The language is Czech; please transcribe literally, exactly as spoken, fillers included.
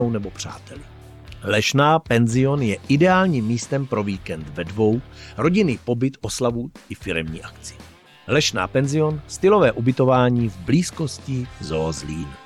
nebo přáteli. Lešná penzion je ideálním místem pro víkend ve dvou, rodinný pobyt, oslavu i firemní akci. Lešná penzion, stylové ubytování v blízkosti Zoo Zlín.